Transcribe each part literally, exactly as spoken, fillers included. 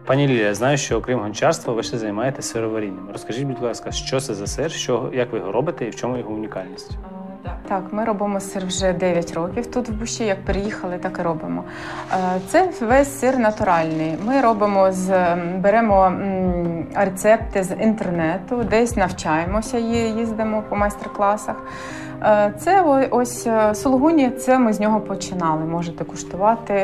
Пані Лілія, я знаю, що окрім гончарства ви ще займаєтеся сироварінням. Розкажіть, будь ласка, що це за сир, що, як ви його робите і в чому його унікальність? Так, ми робимо сир вже дев'ять років тут в Бущі, як переїхали, так і робимо. Це весь сир натуральний. Ми робимо, з, беремо рецепти з інтернету, десь навчаємося, їздимо по майстер-класах. Це ось сулугуні, це ми з нього починали, можете куштувати.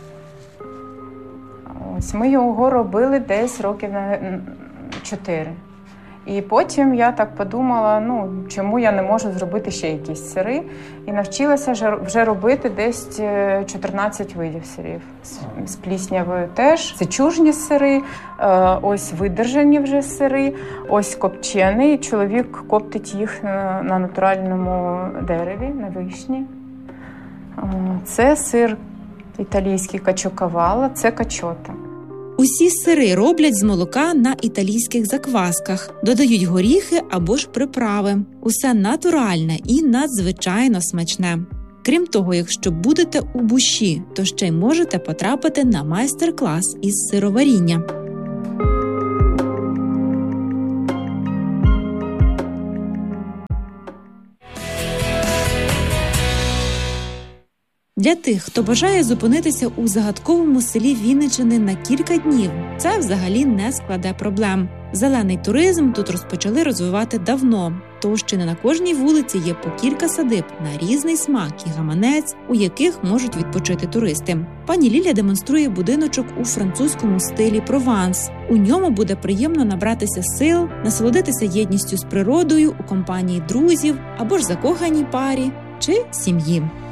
Ось ми його робили десь років на чотири. І потім я так подумала, ну, чому я не можу зробити ще якісь сири. І навчилася вже робити десь чотирнадцять видів сирів. З пліснявою теж. Це чужні сири, ось видержані вже сири, ось копчений. Чоловік коптить їх на натуральному дереві, на вишні. Це сир італійський качокавала, це качота. Усі сири роблять з молока на італійських заквасках, додають горіхи або ж приправи. Усе натуральне і надзвичайно смачне. Крім того, якщо будете у Бущі, то ще й можете потрапити на майстер-клас із сироваріння. Для тих, хто бажає зупинитися у загадковому селі Вінниччини на кілька днів, це взагалі не складе проблем. Зелений туризм тут розпочали розвивати давно, тож чи не на кожній вулиці є по кілька садиб на різний смак і гаманець, у яких можуть відпочити туристи. Пані Лілія демонструє будиночок у французькому стилі Прованс. У ньому буде приємно набратися сил, насолодитися єдністю з природою у компанії друзів або ж закоханій парі чи сім'ї.